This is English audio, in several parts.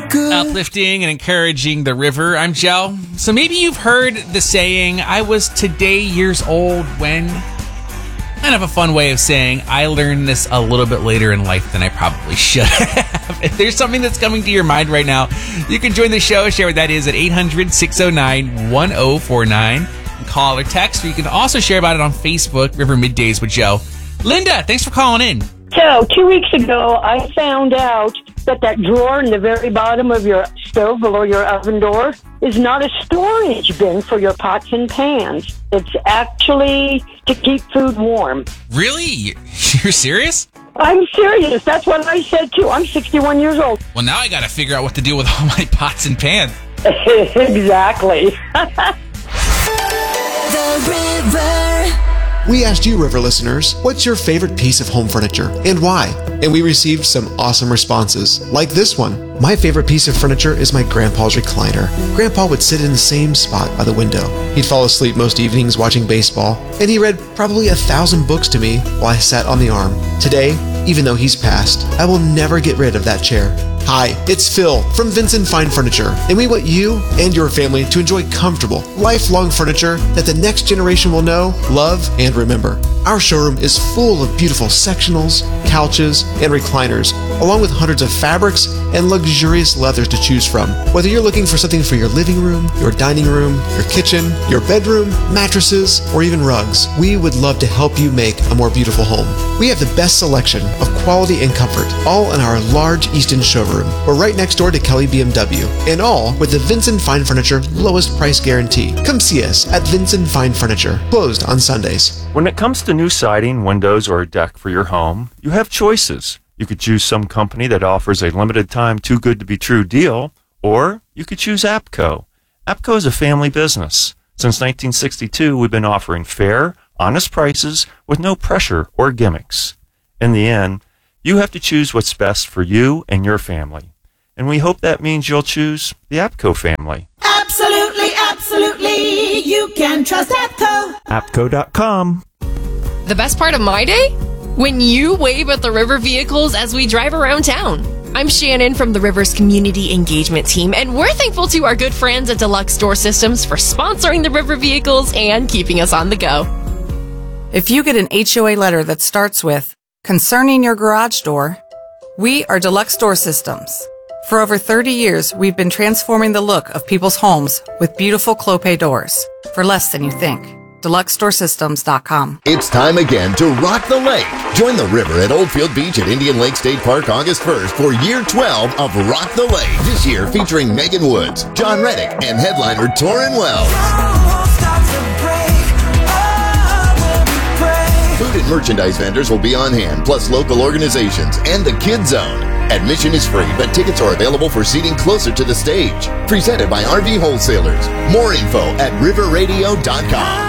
Uplifting and encouraging the river. I'm Joe. So maybe you've heard the saying, I was today years old when... Kind of a fun way of saying, I learned this a little bit later in life than I probably should have. If there's something that's coming to your mind right now, you can join the show. Share what that is at 800-609-1049. Call or text, or you can also share about it on Facebook, River Middays with Joe. Linda, thanks for calling in. So, 2 weeks ago, I found out that drawer in the very bottom of your stove below your oven door is not a storage bin for your pots and pans. It's actually to keep food warm. Really? You're serious? I'm serious. That's what I said, too. I'm 61 years old. Well, now I got to figure out what to do with all my pots and pans. Exactly. The River. We asked you, River listeners, what's your favorite piece of home furniture and why? And we received some awesome responses, like this one. My favorite piece of furniture is my grandpa's recliner. Grandpa would sit in the same spot by the window. He'd fall asleep most evenings watching baseball, and he read probably 1,000 books to me while I sat on the arm. Today, even though he's passed, I will never get rid of that chair. Hi, it's Phil from Vincent Fine Furniture, and we want you and your family to enjoy comfortable, lifelong furniture that the next generation will know, love, and remember. Our showroom is full of beautiful sectionals, couches, and recliners, along with hundreds of fabrics and luxurious leathers to choose from. Whether you're looking for something for your living room, your dining room, your kitchen, your bedroom, mattresses, or even rugs, we would love to help you make a more beautiful home. We have the best selection of quality and comfort, all in our large Easton showroom. We're right next door to Kelly BMW, and all with the Vincent Fine Furniture lowest price guarantee. Come see us at Vincent Fine Furniture, closed on Sundays. When it comes to new siding, windows, or a deck for your home, you have choices. You could choose some company that offers a limited time too good to be true deal, or you could choose APCO. APCO is a family business. Since 1962, we've been offering fair, honest prices with no pressure or gimmicks. In the end, you have to choose what's best for you and your family. And we hope that means you'll choose the APCO family. Absolutely, absolutely. You can trust APCO. APCO.com. The best part of my day? When you wave at the River vehicles as we drive around town. I'm Shannon from the River's Community Engagement Team, and we're thankful to our good friends at Deluxe Door Systems for sponsoring the River vehicles and keeping us on the go. If you get an HOA letter that starts with, "Concerning your garage door," we are Deluxe Door Systems. For over 30 years, we've been transforming the look of people's homes with beautiful Clopay doors for less than you think. DeluxeDoorSystems.com. It's time again to rock the lake. Join the river at Oldfield Beach at Indian Lake State Park August 1st for year 12 of Rock the Lake. This year featuring Megan Woods, John Reddick, and headliner Torrin Wells. Food and merchandise vendors will be on hand, plus local organizations and the Kid Zone. Admission is free, but tickets are available for seating closer to the stage. Presented by RV Wholesalers. More info at riverradio.com.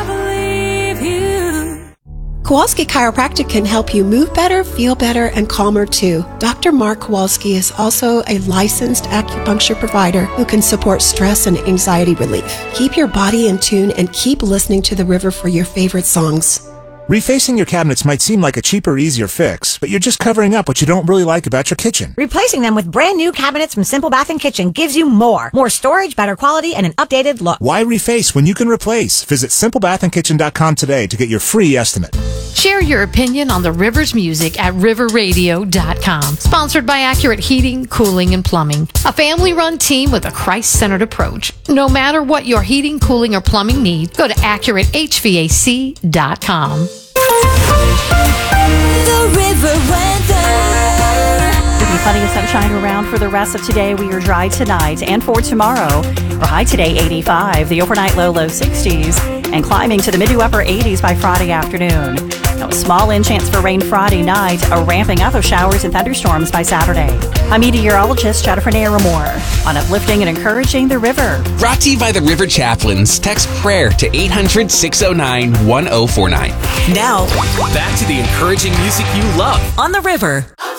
Kowalski Chiropractic can help you move better, feel better, and calmer too. Dr. Mark Kowalski is also a licensed acupuncture provider who can support stress and anxiety relief. Keep your body in tune and keep listening to the river for your favorite songs. Refacing your cabinets might seem like a cheaper, easier fix, but you're just covering up what you don't really like about your kitchen. Replacing them with brand new cabinets from Simple Bath & Kitchen gives you more. More storage, better quality, and an updated look. Why reface when you can replace? Visit SimpleBathAndKitchen.com today to get your free estimate. Share your opinion on the River's music at riverradio.com. Sponsored by Accurate Heating, Cooling, and Plumbing. A family-run team with a Christ-centered approach. No matter what your heating, cooling, or plumbing needs, go to AccurateHVAC.com. The River weather. There'll be plenty of sunshine around for the rest of today. We are dry tonight and for tomorrow. Our high today, 85. The overnight low 60s. And climbing to the mid to upper 80s by Friday afternoon. Now, a small in chance for rain Friday night. A ramping up of showers and thunderstorms by Saturday. I'm meteorologist Jennifer Naramore on uplifting and encouraging the river. Brought to you by the River Chaplains. Text prayer to 800-609-1049. Now, back to the encouraging music you love on the river.